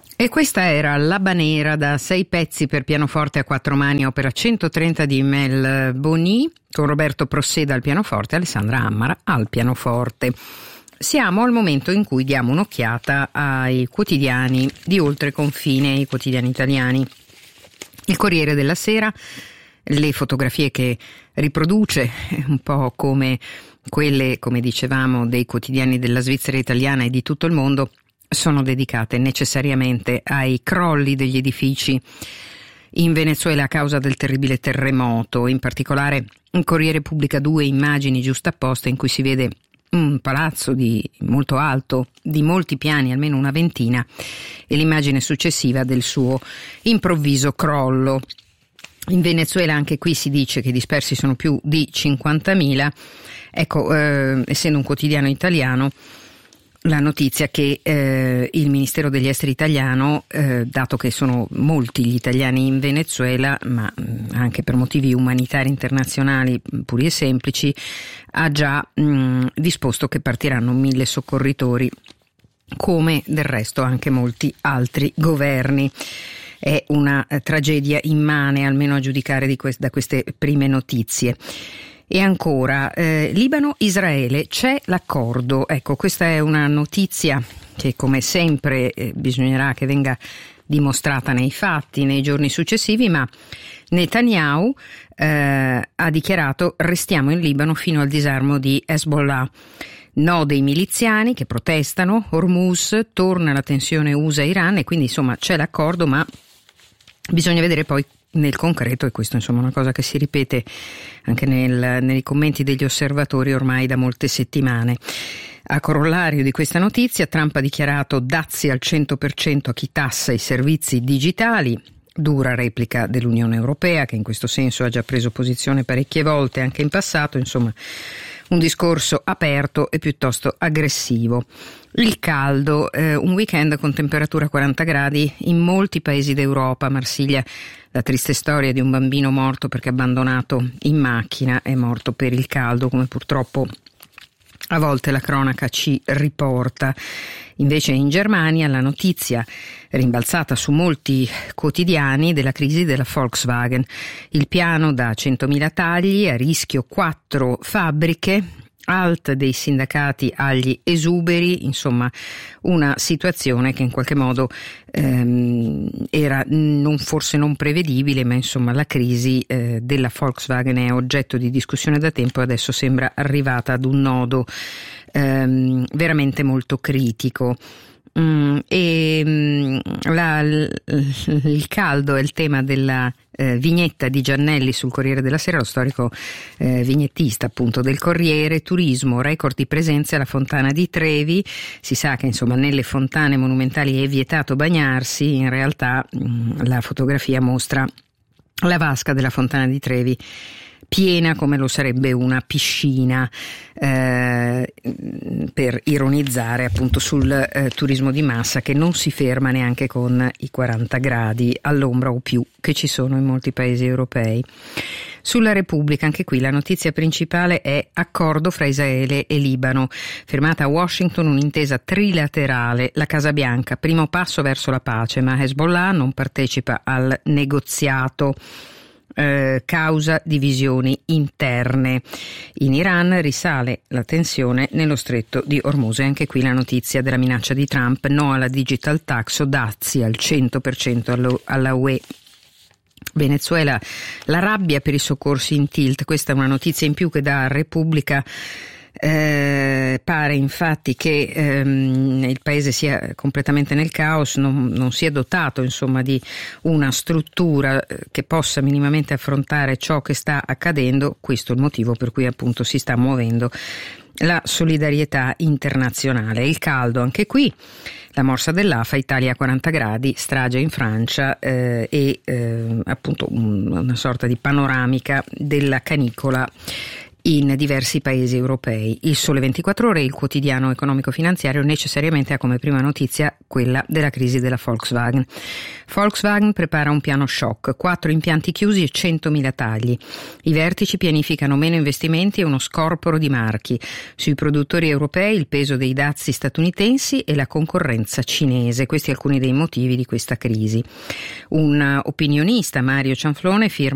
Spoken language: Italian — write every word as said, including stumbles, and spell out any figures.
E questa era L'Abba Nera da sei pezzi per pianoforte a quattro mani, opera centotrenta di Mel Boni, con Roberto Prosseda al pianoforte e Alessandra Ammara al pianoforte. Siamo al momento in cui diamo un'occhiata ai quotidiani di oltre confine, i quotidiani italiani. Il Corriere della Sera, le fotografie che riproduce, un po' come quelle, come dicevamo, dei quotidiani della Svizzera italiana e di tutto il mondo, sono dedicate necessariamente ai crolli degli edifici in Venezuela a causa del terribile terremoto. In particolare il Corriere pubblica due immagini giustapposte in cui si vede un palazzo di molto alto, di molti piani, almeno una ventina, e l'immagine successiva del suo improvviso crollo. In Venezuela anche qui si dice che i dispersi sono più di cinquantamila. Ecco, eh, essendo un quotidiano italiano, la notizia che eh, il Ministero degli Esteri italiano, eh, dato che sono molti gli italiani in Venezuela, ma mh, anche per motivi umanitari internazionali puri e semplici, ha già mh, disposto che partiranno mille soccorritori, come del resto anche molti altri governi. È una eh, tragedia immane, almeno a giudicare di que- da queste prime notizie. E ancora, eh, Libano-Israele, c'è l'accordo. Ecco, questa è una notizia che come sempre eh, bisognerà che venga dimostrata nei fatti nei giorni successivi, ma Netanyahu eh, ha dichiarato: restiamo in Libano fino al disarmo di Hezbollah. No dei miliziani che protestano, Hormuz, torna la tensione U S A-Iran e quindi insomma c'è l'accordo, ma bisogna vedere poi nel concreto, e questo insomma è una cosa che si ripete anche nel, nei commenti degli osservatori ormai da molte settimane. A corollario di questa notizia, Trump ha dichiarato dazi al cento per cento a chi tassa i servizi digitali, dura replica dell'Unione Europea, che in questo senso ha già preso posizione parecchie volte anche in passato, insomma un discorso aperto e piuttosto aggressivo. Il caldo, eh, un weekend con temperatura quaranta gradi in molti paesi d'Europa. Marsiglia, la triste storia di un bambino morto perché abbandonato in macchina, è morto per il caldo, come purtroppo a volte la cronaca ci riporta. Invece in Germania la notizia rimbalzata su molti quotidiani della crisi della Volkswagen. Il piano da centomila tagli, a rischio quattro fabbriche, alt dei sindacati agli esuberi, insomma una situazione che in qualche modo ehm, era non forse non prevedibile, ma insomma la crisi eh, della Volkswagen è oggetto di discussione da tempo e adesso sembra arrivata ad un nodo ehm, veramente molto critico. Mm, e mm, la, l, il caldo è il tema della eh, vignetta di Giannelli sul Corriere della Sera, lo storico eh, vignettista appunto del Corriere. Turismo, record di presenze alla Fontana di Trevi. Si sa che insomma nelle fontane monumentali è vietato bagnarsi, in realtà mh, la fotografia mostra la vasca della Fontana di Trevi piena come lo sarebbe una piscina, eh, per ironizzare appunto sul eh, turismo di massa che non si ferma neanche con i quaranta gradi all'ombra o più che ci sono in molti paesi europei. Sulla Repubblica, anche qui la notizia principale è accordo fra Israele e Libano. Firmata a Washington un'intesa trilaterale, la Casa Bianca, primo passo verso la pace, ma Hezbollah non partecipa al negoziato. Eh, causa divisioni interne. In Iran risale la tensione nello stretto di Hormuz. E anche qui la notizia della minaccia di Trump: no alla digital tax o dazi al cento per cento alla U E. Venezuela, la rabbia per i soccorsi in tilt. Questa è una notizia in più che dà Repubblica. Eh, pare infatti che ehm, il paese sia completamente nel caos, non, non sia dotato insomma di una struttura eh, che possa minimamente affrontare ciò che sta accadendo. Questo è il motivo per cui appunto si sta muovendo la solidarietà internazionale. Il caldo anche qui, la morsa dell'A F A, Italia a quaranta gradi, strage in Francia eh, e eh, appunto un, una sorta di panoramica della canicola in diversi paesi europei. Il Sole ventiquattro Ore, il quotidiano economico-finanziario, necessariamente ha come prima notizia quella della crisi della Volkswagen. Volkswagen prepara un piano shock, quattro impianti chiusi e centomila tagli. I vertici pianificano meno investimenti e uno scorporo di marchi. Sui produttori europei il peso dei dazi statunitensi e la concorrenza cinese. Questi alcuni dei motivi di questa crisi. Un opinionista, Mario Cianflone, firma